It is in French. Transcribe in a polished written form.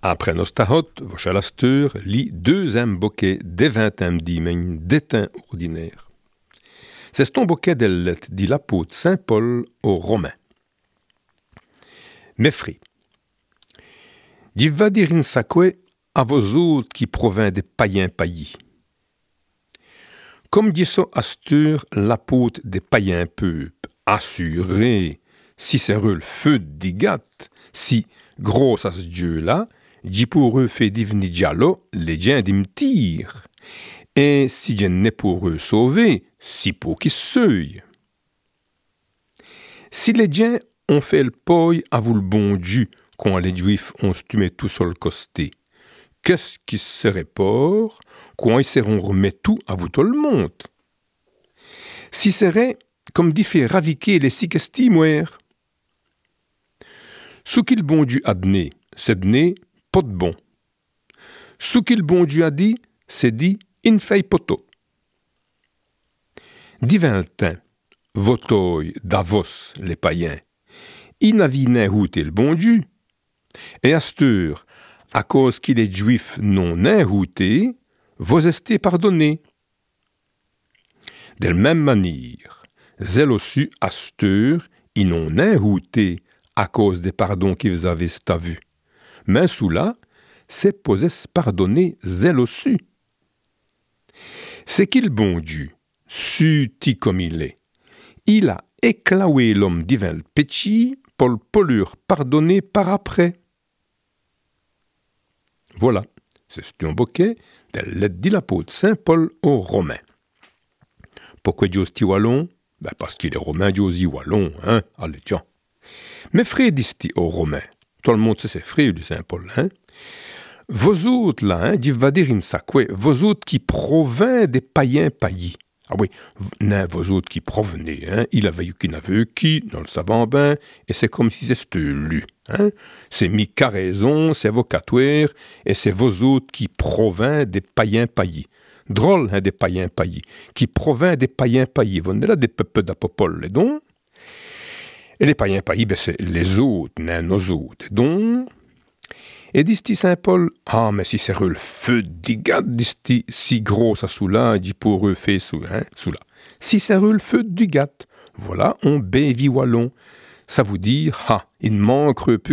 Après nostahot, vochalasteur, lit deuxième bouquet des 20e dimen d'étain ordinaire. C'est ton bouquet de lettres dit l'apôtre Saint Paul aux Romains. Mefri. D'y va dire in sacque à vos autres qui provient des païens paillis. Comme dit ça astur l'apôtre des païens peuples, assuré, si c'est le feu digat, si gros à ce Dieu-là, dit pour eux fait divni diallo, les gens d'imtir. Et si je n'ai pour eux sauvé, si pour qui seuil. Si les gens ont fait le poi à vous le bon Dieu, quand les Juifs ont stumé tout sur le costé, qu'est-ce qui serait port, quand ils seront remet tout à vous tout le monde? Si serait, comme dit fait raviquer les six estimoires. Ce qu'il bon Dieu a donné, c'est donné, pas de bon. Ce qu'il bon Dieu a dit, c'est dit, in fait poto. Divintin, votoi Davos, les païens, il n'a vu routé le bon Dieu. Et astur, à cause qu'il est juif non inrouté, vous estez pardonné. De la même manière, zélossu astur, il non inrouté à cause des pardons qu'ils vous avez sta vu. Mais sous là, c'est posé pardonner zélossu. C'est qu'il bon Dieu, suti comme il est, il a éclaoué l'homme divin le péchi pour le polluer pardonner par après. Voilà, c'est un bouquet de la lettre de l'apôtre Saint Paul aux Romains. Pourquoi Dieu dit wallon? Parce qu'il est romain, Dieu dit wallon, hein, allez, tiens. Mais frère dit aux Romains, tout le monde sait c'est frère de Saint Paul, hein. Vos autres là, hein, Dieu va dire in sacque, vos autres qui proviennent des païens paillis. Ah oui, vos autres qui provenaient, hein, il avait eu qui n'avait eu qui, dans le savant bain, et c'est comme si c'était lu. Hein. C'est mis caraison, c'est vocatoire, et c'est vos autres qui proviennent des païens paillis. Drôle, hein, des païens paillis, qui proviennent des païens paillis. Vous n'avez là des peuples d'apopole, les dons. Et les païens paillis, c'est les autres, hein, nos autres. Donc, et dit Saint Paul, ah, mais si c'est le feu digat, dit si gros ça sous là, dit pour eux fait sous là. Si c'est le feu digat, voilà, on bévi wallon. Ça vous dit, ah, il manque plus